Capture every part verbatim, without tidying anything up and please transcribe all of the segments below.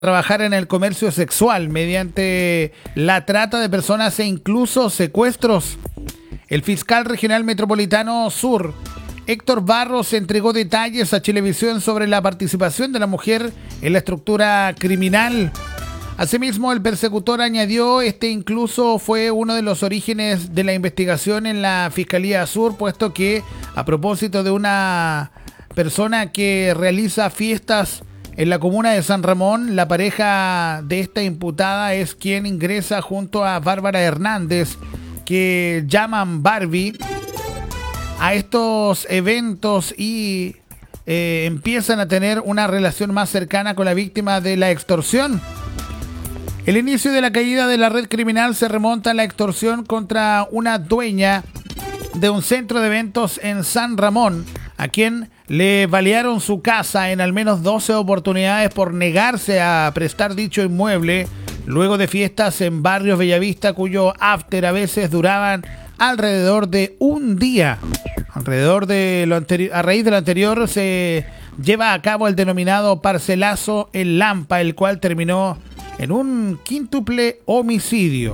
trabajar en el comercio sexual mediante la trata de personas e incluso secuestros. El fiscal regional metropolitano sur, Héctor Barros, entregó detalles a Chilevisión sobre la participación de la mujer en la estructura criminal. Asimismo, el persecutor añadió, este incluso fue uno de los orígenes de la investigación en la Fiscalía Sur, puesto que a propósito de una persona que realiza fiestas en la comuna de San Ramón, la pareja de esta imputada es quien ingresa junto a Bárbara Hernández, que llaman Barbie, a estos eventos y eh, empiezan a tener una relación más cercana con la víctima de la extorsión. El inicio de la caída de la red criminal se remonta a la extorsión contra una dueña de un centro de eventos en San Ramón, a quien le balearon su casa en al menos doce oportunidades por negarse a prestar dicho inmueble luego de fiestas en barrios Bellavista, cuyo after a veces duraban alrededor de un día. Alrededor de lo anterior, a raíz de lo anterior se lleva a cabo el denominado parcelazo en Lampa, el cual terminó en un quíntuple homicidio.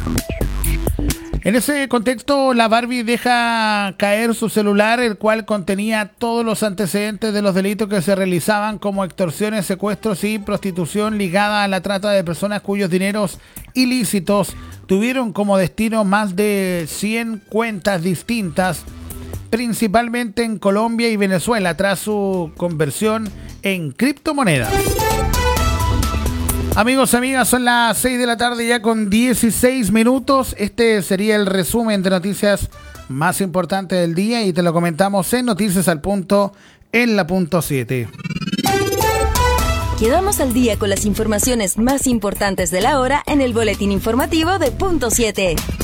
En ese contexto, la Barbie deja caer su celular, el cual contenía todos los antecedentes de los delitos que se realizaban, como extorsiones, secuestros y prostitución ligada a la trata de personas cuyos dineros ilícitos tuvieron como destino más de cien cuentas distintas, principalmente en Colombia y Venezuela, tras su conversión en criptomonedas. Amigos, amigas, son las seis de la tarde ya con dieciséis minutos. Este sería el resumen de noticias más importantes del día y te lo comentamos en Noticias al Punto en la punto siete. Quedamos al día con las informaciones más importantes de la hora en el boletín informativo de punto siete.